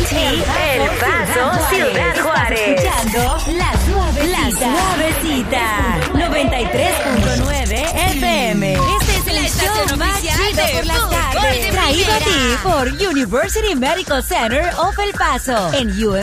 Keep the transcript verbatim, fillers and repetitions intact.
El Paso, Ciudad Juárez. Escuchando La Suavecita. La Suavecita. noventa y tres punto nueve F M. Este es el show más chido por las tardes. Traído a ti por University Medical Center of El Paso. En U M